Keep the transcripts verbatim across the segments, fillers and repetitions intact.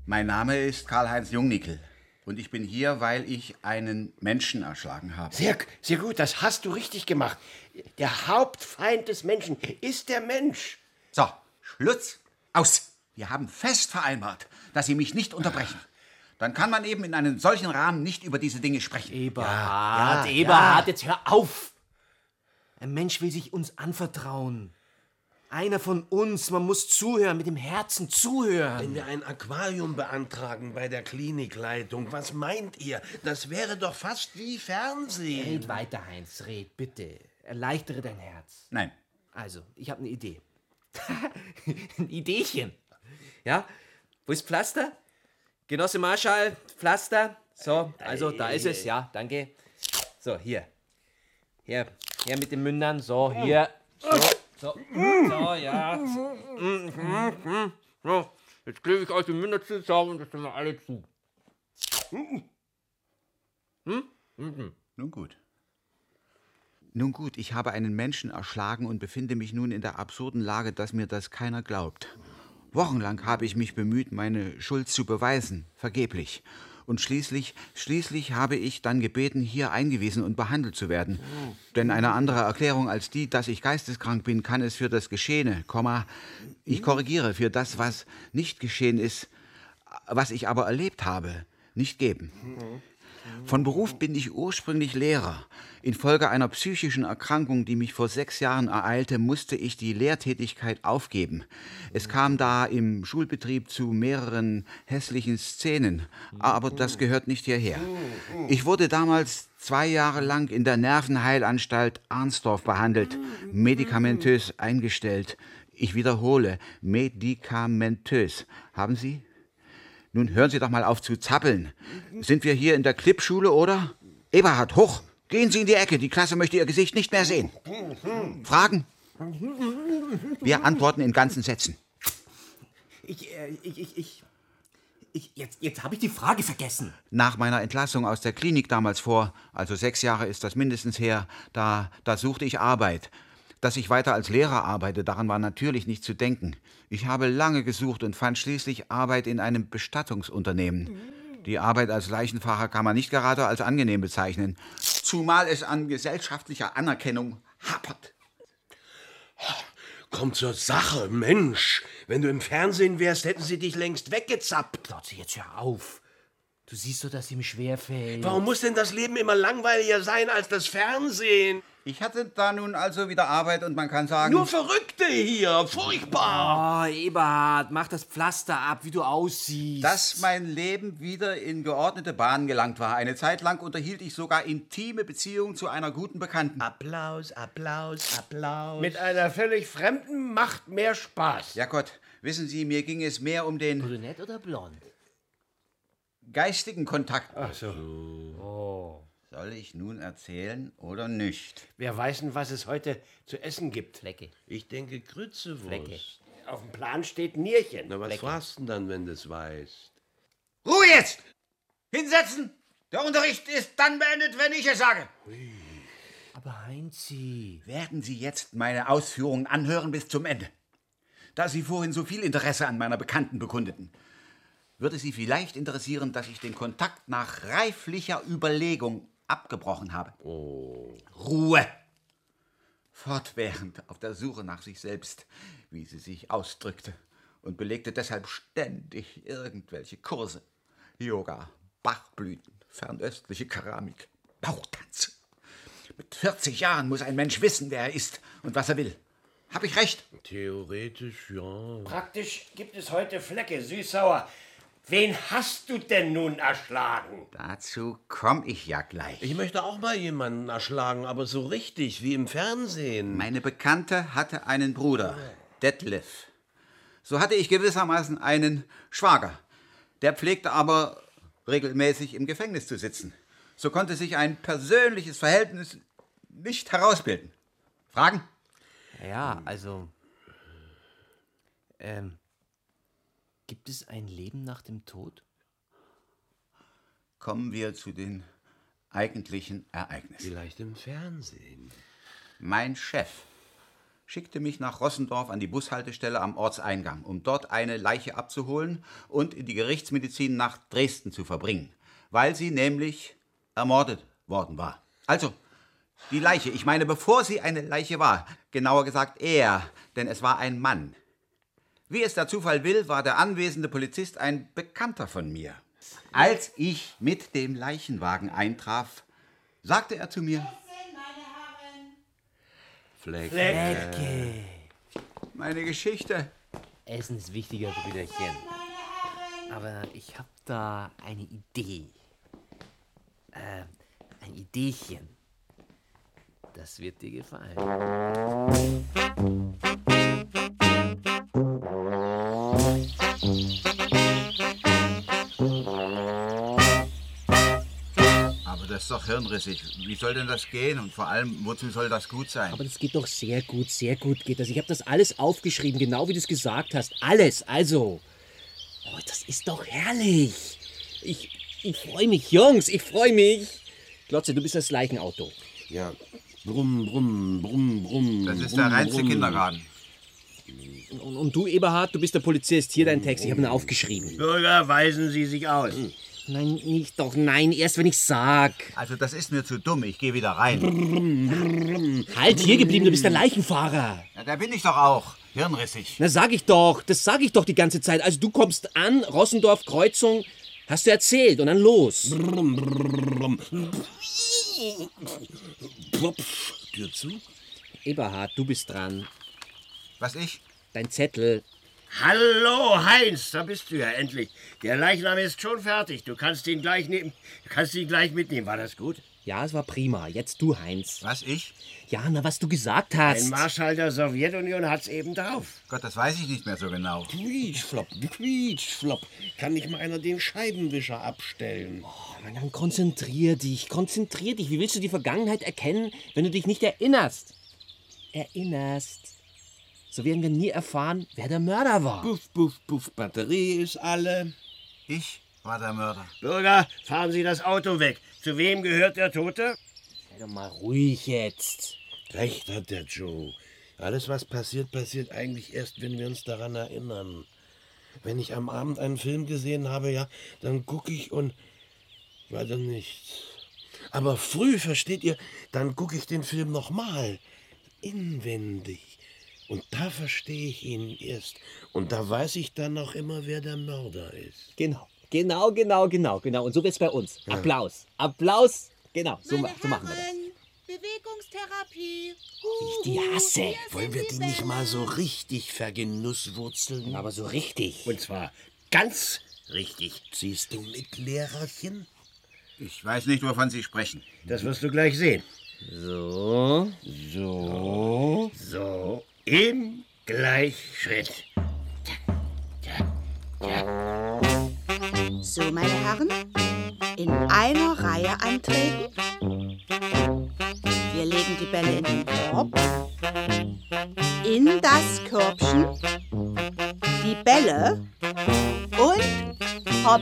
Mein Name ist Karl-Heinz Jungnickel und ich bin hier, weil ich einen Menschen erschlagen habe. Sehr, sehr gut, das hast du richtig gemacht. Der Hauptfeind des Menschen ist der Mensch. So, Schluss, aus. Wir haben fest vereinbart, dass Sie mich nicht unterbrechen. Dann kann man eben in einem solchen Rahmen nicht über diese Dinge sprechen. Eberhard, Ja, ja, Eberhard, ja. jetzt hör auf! Ein Mensch will sich uns anvertrauen. Einer von uns, man muss zuhören, mit dem Herzen zuhören. Wenn wir ein Aquarium beantragen bei der Klinikleitung, was meint ihr? Das wäre doch fast wie Fernsehen. Red weiter, Heinz, red, bitte. Erleichtere dein Herz. Nein. Also, ich habe eine Idee. Ein Ideechen. Ja? Wo ist Pflaster? Genosse Marschall, Pflaster. So, also, da ist es. Ja, danke. So, hier. Hier, hier mit den Mündern. So, hier. So, so. So, ja. So, jetzt klebe ich euch die Münder zusammen und das sind wir alle zu. Nun gut. Nun gut, ich habe einen Menschen erschlagen und befinde mich nun in der absurden Lage, dass mir das keiner glaubt. Wochenlang habe ich mich bemüht, meine Schuld zu beweisen, vergeblich. Und schließlich, schließlich habe ich dann gebeten, hier eingewiesen und behandelt zu werden. Denn eine andere Erklärung als die, dass ich geisteskrank bin, kann es für das Geschehene, Komma, ich korrigiere, für das, was nicht geschehen ist, was ich aber erlebt habe, nicht geben. Von Beruf bin ich ursprünglich Lehrer. Infolge einer psychischen Erkrankung, die mich vor sechs Jahren ereilte, musste ich die Lehrtätigkeit aufgeben. Es kam da im Schulbetrieb zu mehreren hässlichen Szenen, aber das gehört nicht hierher. Ich wurde damals zwei Jahre lang in der Nervenheilanstalt Arnsdorf behandelt, medikamentös eingestellt. Ich wiederhole, medikamentös. Haben Sie? Nun hören Sie doch mal auf zu zappeln. Sind wir hier in der Klippschule, oder? Eberhard, hoch! Gehen Sie in die Ecke, die Klasse möchte Ihr Gesicht nicht mehr sehen. Fragen? Wir antworten in ganzen Sätzen. Ich, äh, ich, ich, ich, ich jetzt, jetzt habe ich die Frage vergessen. Nach meiner Entlassung aus der Klinik damals vor, also sechs Jahre ist das mindestens her, da, da suchte ich Arbeit. Dass ich weiter als Lehrer arbeite, daran war natürlich nicht zu denken. Ich habe lange gesucht und fand schließlich Arbeit in einem Bestattungsunternehmen. Die Arbeit als Leichenfahrer kann man nicht gerade als angenehm bezeichnen, zumal es an gesellschaftlicher Anerkennung hapert. Komm zur Sache, Mensch. Wenn du im Fernsehen wärst, hätten sie dich längst weggezappt. Klotze, jetzt hör auf. Du siehst doch, dass ihm schwerfällt. Warum muss denn das Leben immer langweiliger sein als das Fernsehen? Ich hatte da nun also wieder Arbeit und man kann sagen... Nur Verrückte hier, furchtbar. Oh, Eberhard, mach das Pflaster ab, wie du aussiehst. Dass mein Leben wieder in geordnete Bahnen gelangt war. Eine Zeit lang unterhielt ich sogar intime Beziehungen zu einer guten Bekannten. Applaus, Applaus, Applaus. Mit einer völlig Fremden macht mehr Spaß. Ja Gott, wissen Sie, mir ging es mehr um den Brünett oder blond? geistigen Kontakt. Ach so. Oh. Soll ich nun erzählen oder nicht? Wer weiß denn, was es heute zu essen gibt? Flecke. Ich denke Grützewurst. Flecke. Auf dem Plan steht Nierchen. Na, was fragst du denn dann, wenn du es weißt? Ruhe jetzt! Hinsetzen! Der Unterricht ist dann beendet, wenn ich es sage. Aber Heinzi... Werden Sie jetzt meine Ausführungen anhören bis zum Ende. Da Sie vorhin so viel Interesse an meiner Bekannten bekundeten, würde Sie vielleicht interessieren, dass ich den Kontakt nach reiflicher Überlegung abgebrochen habe. Oh. Ruhe! Fortwährend auf der Suche nach sich selbst, wie sie sich ausdrückte, und belegte deshalb ständig irgendwelche Kurse. Yoga, Bachblüten, fernöstliche Keramik, Bauchtanz. Mit vierzig Jahren muss ein Mensch wissen, wer er ist und was er will. Hab ich recht? Theoretisch, ja. Praktisch gibt es heute Flecke, süß-sauer. Wen hast du denn nun erschlagen? Dazu komme ich ja gleich. Ich möchte auch mal jemanden erschlagen, aber so richtig, wie im Fernsehen. Meine Bekannte hatte einen Bruder, Detlef. So hatte ich gewissermaßen einen Schwager. Der pflegte aber regelmäßig im Gefängnis zu sitzen. So konnte sich ein persönliches Verhältnis nicht herausbilden. Fragen? Ja, also... Ähm... Gibt es ein Leben nach dem Tod? Kommen wir zu den eigentlichen Ereignissen. Vielleicht im Fernsehen. Mein Chef, schickte mich nach Rossendorf an die Bushaltestelle am Ortseingang, um dort eine Leiche abzuholen und in die Gerichtsmedizin nach Dresden zu verbringen, weil sie nämlich ermordet worden war. Also, die Leiche, ich meine, bevor sie eine Leiche war, genauer gesagt er, denn es war ein Mann. Wie es der Zufall will, war der anwesende Polizist ein Bekannter von mir. Als ich mit dem Leichenwagen eintraf, sagte er zu mir: Flecke. Flecke. Meine Geschichte. Essen ist wichtiger, Brüderchen. Aber ich hab da eine Idee. Äh, ein Ideechen. Das wird dir gefallen. Aber das ist doch hirnrissig. Wie soll denn das gehen? Und vor allem, wozu soll das gut sein? Aber das geht doch sehr gut, sehr gut geht das. Ich habe das alles aufgeschrieben, genau wie du es gesagt hast. Alles, also. Oh, das ist doch herrlich. Ich, ich freue mich, Jungs, ich freue mich. Glotze, du bist das Leichenauto. Ja, brumm, brumm, brumm, brumm. Das ist brumm, der reinste brumm. Kindergarten. Und, und du, Eberhard, du bist der Polizist. Hier dein Text, ich habe ihn aufgeschrieben. Bürger, weisen Sie sich aus. Nein, nicht doch, nein, erst wenn ich sag. Also das ist mir zu dumm, ich gehe wieder rein. Halt hier geblieben, du bist der Leichenfahrer. Ja, da bin ich doch auch. Hirnrissig. Na, sag ich doch, das sag ich doch die ganze Zeit. Also du kommst an, Rossendorf, Kreuzung, hast du erzählt und dann los. Plopf, Tür zu. Eberhard, du bist dran. Was ich? Dein Zettel. Hallo, Heinz, da bist du ja endlich. Der Leichnam ist schon fertig. Du kannst ihn gleich nehmen. Du kannst ihn gleich mitnehmen. War das gut? Ja, es war prima. Jetzt du, Heinz. Was ich? Ja, na, was du gesagt hast. Ein Marschall der Sowjetunion hat's eben drauf. Gott, das weiß ich nicht mehr so genau. Quietschflopp, quietschflopp. Kann nicht mal einer den Scheibenwischer abstellen? Oh, Mann, dann konzentrier dich, konzentrier dich. Wie willst du die Vergangenheit erkennen, wenn du dich nicht erinnerst? Erinnerst. So werden wir nie erfahren, wer der Mörder war. Puff, puff, puff, Batterie ist alle. Ich war der Mörder. Bürger, fahren Sie das Auto weg. Zu wem gehört der Tote? Sei doch mal ruhig jetzt. Recht hat der Joe. Alles, was passiert, passiert eigentlich erst, wenn wir uns daran erinnern. Wenn ich am Abend einen Film gesehen habe, ja, dann gucke ich und weiter nichts. Aber früh, versteht ihr, dann gucke ich den Film nochmal. Inwendig. Und da verstehe ich ihn erst. Und da weiß ich dann auch immer, wer der Mörder ist. Genau, genau, genau, genau, genau. Und so wird's bei uns. Ja. Applaus, Applaus. Genau, so, ma so machen wir das. Bewegungstherapie. Ich die hasse. Wollen wir die nicht mal so richtig vergenusswurzeln? Aber so richtig. Und zwar ganz richtig. Siehst du mit, Lehrerchen? Ich weiß nicht, wovon Sie sprechen. Das wirst du gleich sehen. So. So. So, im Gleichschritt. So, meine Herren, in einer Reihe antreten. Wir legen die Bälle in den Korb. In das Körbchen. Die Bälle. Und hopp.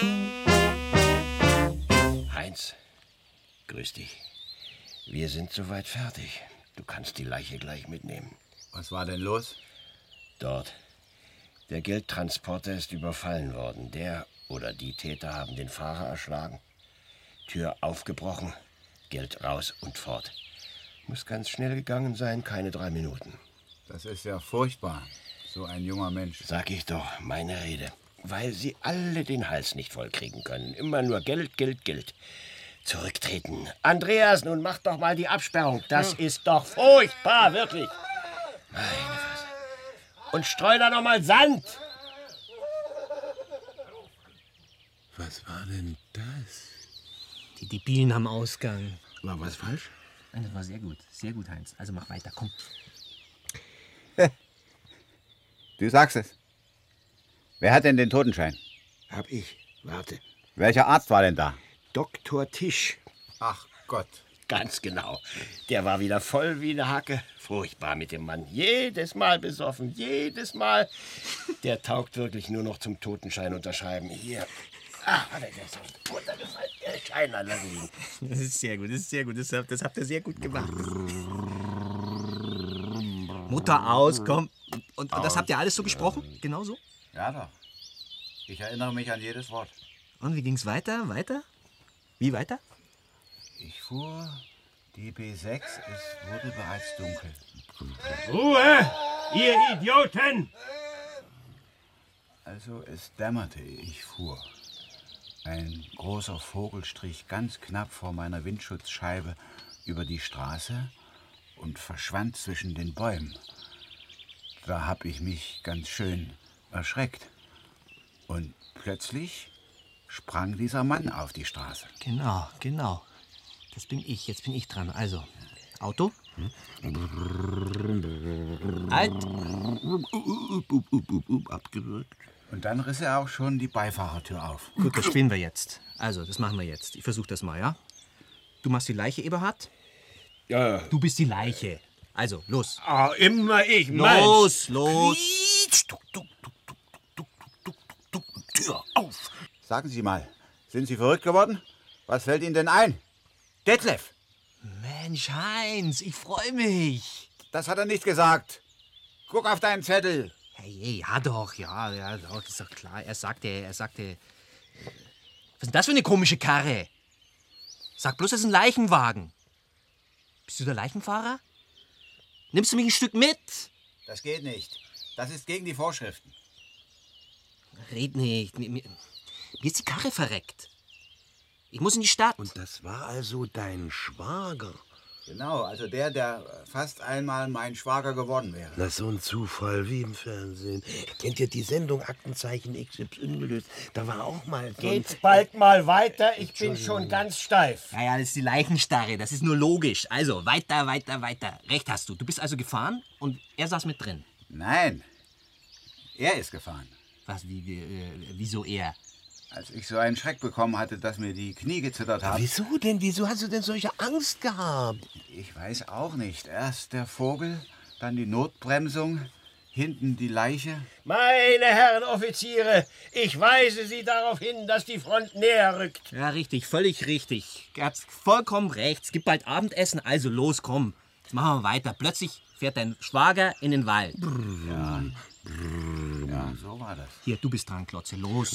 Heinz, grüß dich. Wir sind soweit fertig. Du kannst die Leiche gleich mitnehmen. Was war denn los? Dort. Der Geldtransporter ist überfallen worden. Der oder die Täter haben den Fahrer erschlagen. Tür aufgebrochen, Geld raus und fort. Muss ganz schnell gegangen sein, keine drei Minuten. Das ist ja furchtbar, so ein junger Mensch. Sag ich doch, meine Rede. Weil sie alle den Hals nicht vollkriegen können. Immer nur Geld, Geld, Geld. Zurücktreten. Andreas, nun mach doch mal die Absperrung. Das hm. ist doch furchtbar, wirklich. Meine Fresse. Und streu da noch mal Sand. Was war denn das? Die Debilen am Ausgang. War was falsch? Nein, das war sehr gut. Sehr gut, Heinz. Also mach weiter, komm. Du sagst es. Wer hat denn den Totenschein? Hab ich. Warte. Welcher Arzt war denn da? Doktor Tisch. Ach Gott. Ganz genau. Der war wieder voll wie eine Hacke. Furchtbar mit dem Mann. Jedes Mal besoffen. Jedes Mal. Der taugt wirklich nur noch zum Totenschein unterschreiben. Hier. Ah, hat er das runtergefallen. Der Schein lassen liegen. Das ist sehr gut, das ist sehr gut. Das, das habt ihr sehr gut gemacht. Mutter aus, komm. Und, und das habt ihr alles so gesprochen? Genau so? Ja doch. Ich erinnere mich an jedes Wort. Und wie ging's weiter? Weiter? Wie weiter? Ich fuhr die B sechs, es wurde bereits dunkel. Ruhe, ihr Idioten! Also es dämmerte, ich fuhr. Ein großer Vogel strich ganz knapp vor meiner Windschutzscheibe über die Straße und verschwand zwischen den Bäumen. Da hab ich mich ganz schön erschreckt. Und plötzlich sprang dieser Mann auf die Straße. Genau, genau. Das bin ich. Jetzt bin ich dran. Also, Auto. Halt. Abgewürgt. Und dann riss er auch schon die Beifahrertür auf. Gut, das spielen wir jetzt. Also, das machen wir jetzt. Ich versuche das mal, ja? Du machst die Leiche, Eberhard? Ja. Du bist die Leiche. Also, los. Ah, immer ich, Mensch. Los, los. Tür auf! Sagen Sie mal, sind Sie verrückt geworden? Was fällt Ihnen denn ein? Detlef! Mensch, Heinz, ich freue mich. Das hat er nicht gesagt. Guck auf deinen Zettel. Hey, hey, ja doch, ja, ja, doch, ist doch klar. Er sagte, er sagte... äh, Was ist denn das für eine komische Karre? Sag bloß, das ist ein Leichenwagen. Bist du der Leichenfahrer? Nimmst du mich ein Stück mit? Das geht nicht. Das ist gegen die Vorschriften. Red nicht. Mir, mir, mir ist die Karre verreckt. Ich muss in die Stadt. Und das war also dein Schwager? Genau, also der, der fast einmal mein Schwager geworden wäre. Na, so ein Zufall wie im Fernsehen. Kennt ihr die Sendung Aktenzeichen X Y gelöst? Da war auch mal so ein... Geht's bald mal weiter? Ich bin schon ganz steif. Ja, ja, das ist die Leichenstarre. Das ist nur logisch. Also, weiter, weiter, weiter. Recht hast du. Du bist also gefahren und er saß mit drin. Nein, er ist gefahren. Was, wie, wie äh, wieso er? Als ich so einen Schreck bekommen hatte, dass mir die Knie gezittert haben. Wieso denn? Wieso hast du denn solche Angst gehabt? Ich weiß auch nicht. Erst der Vogel, dann die Notbremsung, hinten die Leiche. Meine Herren Offiziere, ich weise Sie darauf hin, dass die Front näher rückt. Ja, richtig, völlig richtig. Er hat vollkommen recht. Es gibt bald Abendessen, also los, komm. Jetzt machen wir weiter. Plötzlich fährt dein Schwager in den Wald. Ja. Ja, so war das. Hier, du bist dran, Klotze. Los.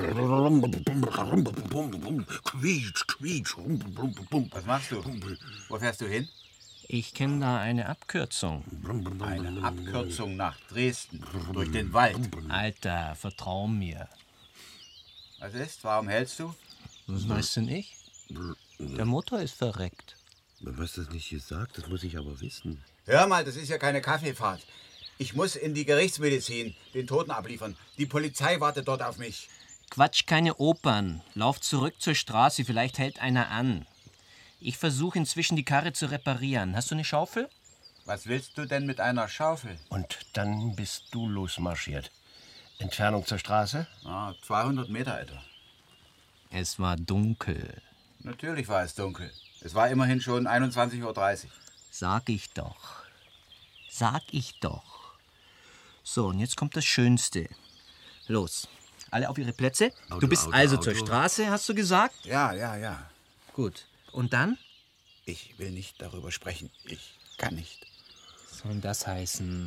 Quietsch, quietsch. Was machst du? Wo fährst du hin? Ich kenne da eine Abkürzung. Eine Abkürzung nach Dresden, durch den Wald. Alter, vertrau mir. Was ist? Warum hältst du? Was weiß denn ich? Der Motor ist verreckt. Du hast das nicht gesagt, das muss ich aber wissen. Hör mal, das ist ja keine Kaffeefahrt. Ich muss in die Gerichtsmedizin den Toten abliefern. Die Polizei wartet dort auf mich. Quatsch, keine Opern. Lauf zurück zur Straße, vielleicht hält einer an. Ich versuche inzwischen die Karre zu reparieren. Hast du eine Schaufel? Was willst du denn mit einer Schaufel? Und dann bist du losmarschiert. Entfernung zur Straße? Ah, zweihundert Meter etwa. Es war dunkel. Natürlich war es dunkel. Es war immerhin schon einundzwanzig Uhr dreißig. Sag ich doch. Sag ich doch. So, und jetzt kommt das Schönste. Los, alle auf ihre Plätze. Auto, Du bist Auto, also Auto. zur Straße, hast du gesagt? Ja, ja, ja. Gut. Und dann? Ich will nicht darüber sprechen. Ich kann nicht. Was soll denn das heißen?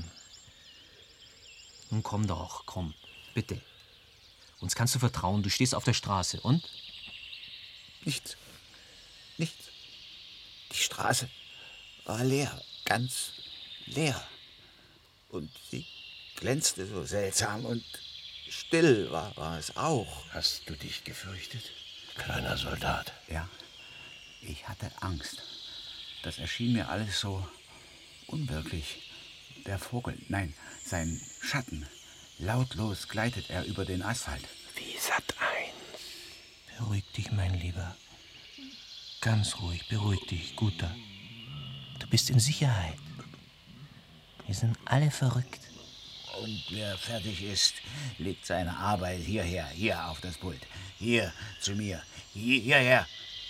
Nun komm doch, komm. Bitte. Uns kannst du vertrauen, du stehst auf der Straße. Und? Nichts. Nichts. Die Straße war leer. Ganz leer. Und sie glänzte so seltsam und still war, war es auch. Hast du dich gefürchtet, kleiner Soldat? Ja, ich hatte Angst. Das erschien mir alles so unwirklich. Der Vogel, nein, sein Schatten. Lautlos gleitet er über den Asphalt. Wie Sat eins. Beruhig dich, mein Lieber. Ganz ruhig, beruhig dich, Guter. Du bist in Sicherheit. Wir sind alle verrückt. Und wer fertig ist, legt seine Arbeit hierher, hier auf das Pult. Hier zu mir, hier, hierher.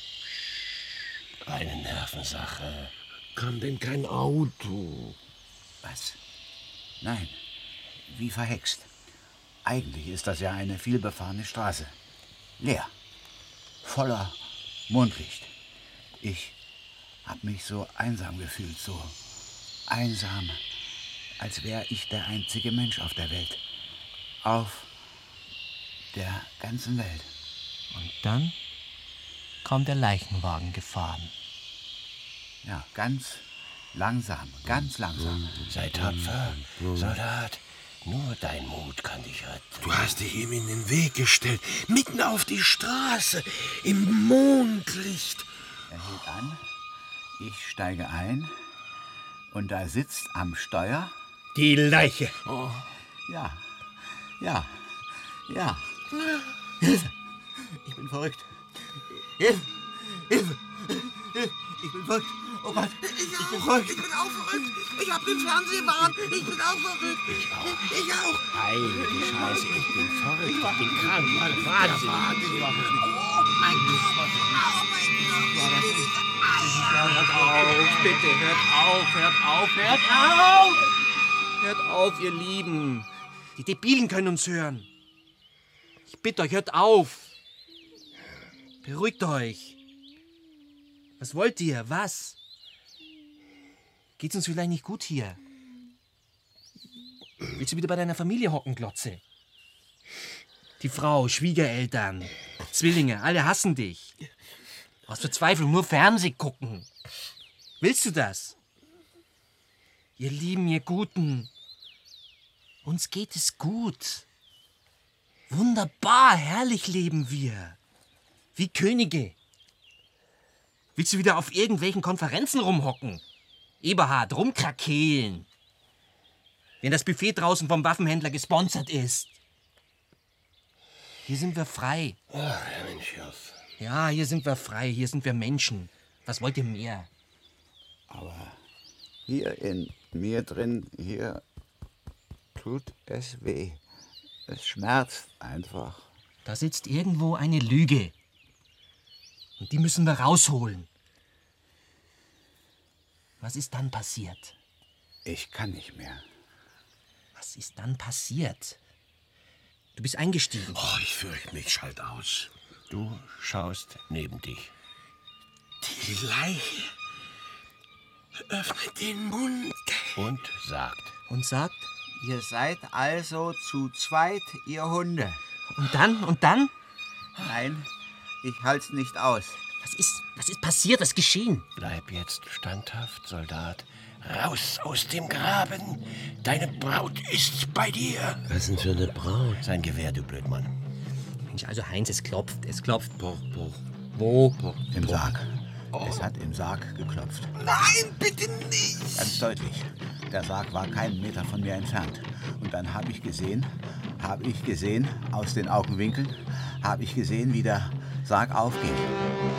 Eine Nervensache. Kam denn kein Auto? Was? Nein, wie verhext. Eigentlich ist das ja eine vielbefahrene Straße. Leer. Voller Mondlicht. Ich hab mich so einsam gefühlt, so einsam, als wäre ich der einzige Mensch auf der Welt. Auf der ganzen Welt. Und dann kommt der Leichenwagen gefahren. Ja, ganz langsam, ganz langsam. Sei tapfer, Soldat. Nur dein Mut kann dich retten. Du hast dich ihm in den Weg gestellt, mitten auf die Straße, im Mondlicht. Er hält an, ich steige ein und da sitzt am Steuer... Die Leiche. Oh. Ja, ja, ja. Hilfe! Ich bin verrückt. Hilfe! Hilfe! Hilfe! Ich bin verrückt. Oh Gott, ich, ich bin verrückt. Ich bin auch verrückt. Ich hab den Fernsehwahn. Ich bin auch verrückt. Ich auch. Ich auch. Heilige Scheiße, ich bin verrückt, ich bin krank, ich bin wahnsinnig. Oh mein Gott. Oh mein Gott. Hört auf, bitte, hört auf, hört auf, hört auf! Hört auf, ihr Lieben. Die Debilen können uns hören. Ich bitte euch, hört auf. Beruhigt euch. Was wollt ihr? Was? Geht's uns vielleicht nicht gut hier? Willst du wieder bei deiner Familie hocken, Glotze? Die Frau, Schwiegereltern, Zwillinge, alle hassen dich. Aus Verzweiflung nur Fernseh gucken. Willst du das? Ihr Lieben, ihr Guten. Uns geht es gut. Wunderbar, herrlich leben wir. Wie Könige. Willst du wieder auf irgendwelchen Konferenzen rumhocken? Eberhard, rumkrakehlen. Wenn das Buffet draußen vom Waffenhändler gesponsert ist. Hier sind wir frei. Ach, Herr Menschhoff. Ja, hier sind wir frei, hier sind wir Menschen. Was wollt ihr mehr? Aber hier in mir drin, hier tut es weh. Es schmerzt einfach. Da sitzt irgendwo eine Lüge. Und die müssen wir rausholen. Was ist dann passiert? Ich kann nicht mehr. Was ist dann passiert? Du bist eingestiegen. Oh, ich fürchte mich, schalt aus. Du schaust neben dich. Die Leiche öffnet den Mund. Und sagt. Und sagt, Ihr seid also zu zweit, ihr Hunde. und dann, und dann? Nein, ich halt's nicht aus. Was ist, was ist passiert, was ist geschehen? Bleib jetzt standhaft, Soldat. Raus aus dem Graben. Deine Braut ist bei dir. Was denn für eine Braut? Sein Gewehr, du Blödmann. Mensch, also Heinz, es klopft, es klopft. Poch, poch. Wo? Poch, Im Sarg. Es hat im Sarg geklopft. Nein, bitte nicht. Ganz deutlich. Der Sarg war keinen Meter von mir entfernt. Und dann habe ich gesehen, habe ich gesehen, aus den Augenwinkeln, habe ich gesehen, wie der Sarg aufgeht.